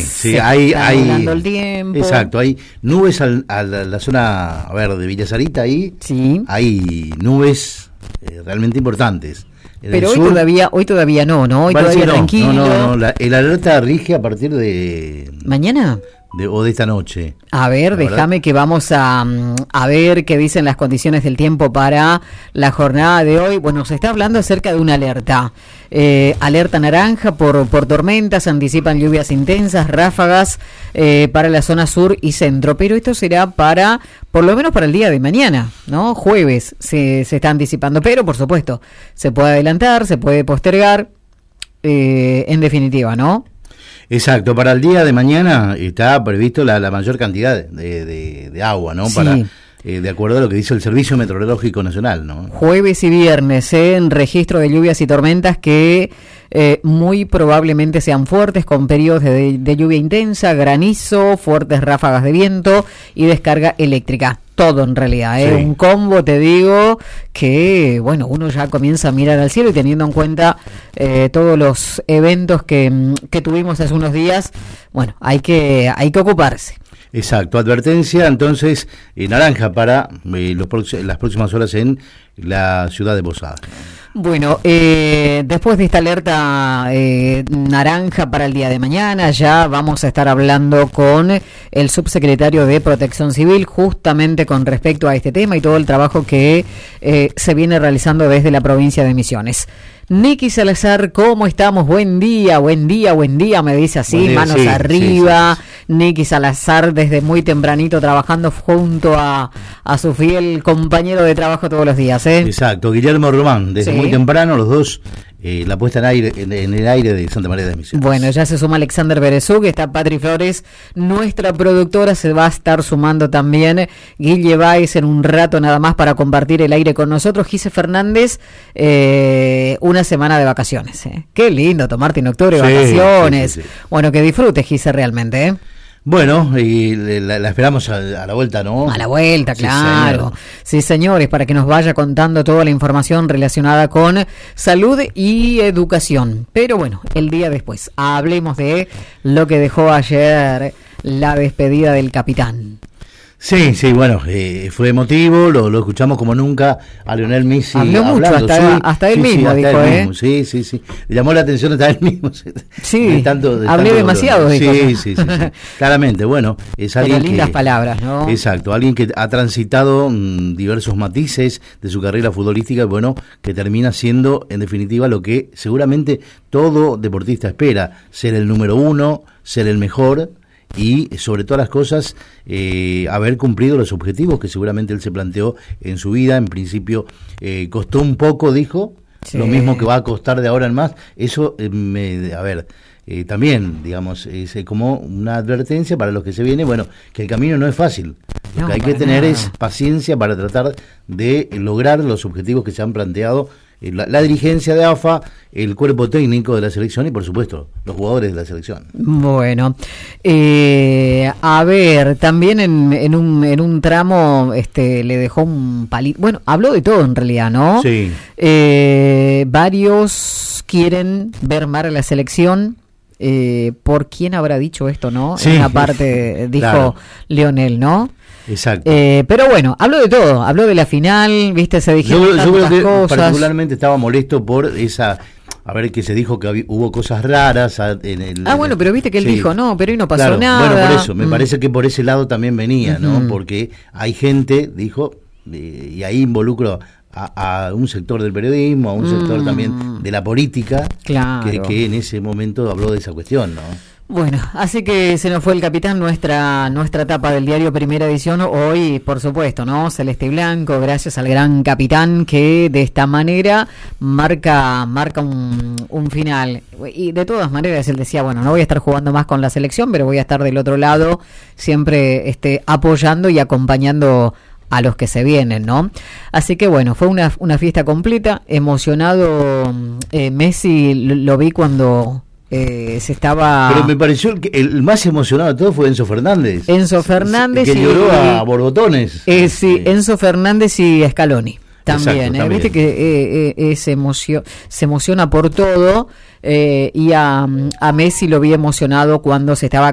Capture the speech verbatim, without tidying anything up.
sí, hay, está hay, nublando el tiempo. Exacto, hay nubes al, a la, la zona, a ver, de Villa Sarita, ahí sí. hay nubes eh, realmente importantes. En Pero hoy sur, todavía, hoy todavía no, ¿no? Hoy vale, todavía sí, no, tranquilo. No, no, no, la, el alerta rige a partir de... ¿Mañana? De, o de esta noche. A ver, déjame que vamos a, a ver qué dicen las condiciones del tiempo para la jornada de hoy. Bueno, se está hablando acerca de una alerta. Eh, alerta naranja por, por tormentas, anticipan lluvias intensas, ráfagas eh, para la zona sur y centro. Pero esto será para, por lo menos para el día de mañana, ¿no? Jueves se, se está anticipando. Pero, por supuesto, se puede adelantar, se puede postergar, eh, en definitiva, ¿no? Exacto, para el día de mañana está previsto la, la mayor cantidad de, de, de agua, ¿no? Sí. Para, eh, de acuerdo a lo que dice el Servicio Meteorológico Nacional, ¿no? Jueves y viernes, ¿eh? En registro de lluvias y tormentas que eh, muy probablemente sean fuertes, con periodos de, de lluvia intensa, granizo, fuertes ráfagas de viento y descarga eléctrica. Todo en realidad, ¿eh? Sí. Un combo, te digo, que bueno, uno ya comienza a mirar al cielo y teniendo en cuenta eh, todos los eventos que, que tuvimos hace unos días, bueno, hay que, hay que ocuparse. Exacto, advertencia entonces eh, naranja para eh, los prox- las próximas horas en la ciudad de Posadas. Bueno, eh, después de esta alerta eh, naranja para el día de mañana, ya vamos a estar hablando con el subsecretario de Protección Civil justamente con respecto a este tema y todo el trabajo que eh, se viene realizando desde la provincia de Misiones. Nicky Salazar, ¿cómo estamos? Buen día, buen día, buen día, me dice así, Buen día, manos sí, arriba. sí, sí, sí. Nicky Salazar desde muy tempranito trabajando junto a, a su fiel compañero de trabajo todos los días, ¿eh? Exacto, Guillermo Román, desde Sí. muy temprano, los dos, eh, la puesta en aire en, en el aire de Santa María de Misiones. Bueno, ya se suma Alexander Berezú, que está Patri Flores, nuestra productora, se va a estar sumando también Guille Báez en un rato nada más para compartir el aire con nosotros. Gise Fernández, eh, una semana de vacaciones, ¿eh? Qué lindo tomarte en octubre Sí, vacaciones. sí, sí, sí. Bueno, que disfrutes, Gise, realmente, ¿eh? Bueno, y la, la esperamos a, a la vuelta, ¿no? A la vuelta, Sí, claro. señor. Sí, señores, para que nos vaya contando toda la información relacionada con salud y educación. Pero bueno, el día después, hablemos de lo que dejó ayer la despedida del capitán. Sí, sí, bueno, eh, fue emotivo, lo, lo escuchamos como nunca a Lionel Messi Habló mucho, hablando. hasta- sí, hasta él sí, mismo sí, hasta dijo, él ¿eh? mismo, sí, sí, sí. Le llamó la atención hasta él mismo. Sí, de tanto, de hablé tanto demasiado, dolor. dijo. Sí, sí, sí, sí. Claramente, bueno, es alguien Pero lindas que... palabras, ¿no? Exacto, alguien que ha transitado mmm, diversos matices de su carrera futbolística y bueno, que termina siendo en definitiva lo que seguramente todo deportista espera, ser el número uno, ser el mejor y sobre todas las cosas eh, haber cumplido los objetivos que seguramente él se planteó en su vida. En principio eh, costó un poco, dijo, Sí. lo mismo que va a costar de ahora en más. Eso, eh, me, a ver, eh, también, digamos, es eh, como una advertencia para los que se viene, bueno, que el camino no es fácil. Lo No, que hay que para tener nada. es paciencia para tratar de lograr los objetivos que se han planteado eh, la, la dirigencia de A F A, el cuerpo técnico de la selección y por supuesto los jugadores de la selección. Bueno, eh, a ver, también en, en un en un tramo este le dejó un palito, bueno, habló de todo en realidad, ¿no? Sí. Eh, varios quieren ver más a la selección. Eh, ¿por quién habrá dicho esto, no? Sí. En una parte dijo Claro. Lionel, ¿no? Exacto. Eh, pero bueno, habló de todo, habló de la final, viste, se dijeron Yo, yo creo tantas que cosas. particularmente estaba molesto por esa, a ver, que se dijo que había- hubo cosas raras a- en el... Ah, bueno, pero viste que él Sí. dijo, no, pero hoy no pasó Claro, nada. Bueno, por eso, me Mm. parece que por ese lado también venía, ¿no? Ujú. Porque hay gente, dijo, eh, y ahí involucro a, a un sector del periodismo, a un Mm. sector también de la política, Claro. que, que en ese momento habló de esa cuestión, ¿no? Bueno, así que se nos fue el capitán, nuestra nuestra etapa del diario Primera Edición. Hoy, por supuesto, ¿no? Celeste y Blanco, gracias al gran capitán que de esta manera marca marca un, un final. Y de todas maneras él decía, bueno, no voy a estar jugando más con la selección, pero voy a estar del otro lado, siempre este, apoyando y acompañando a los que se vienen, ¿no? Así que bueno, fue una, una fiesta completa, emocionado. eh, Messi lo, lo vi cuando... Eh, se estaba... Pero me pareció que el más emocionado de todo fue Enzo Fernández. Enzo Fernández que y- lloró a borbotones. Eh, sí, Enzo Fernández y Scaloni. También, Exacto, ¿eh? también. Viste que eh, eh, es emocio- se emociona por todo, eh, y a, a Messi lo vi emocionado cuando se estaba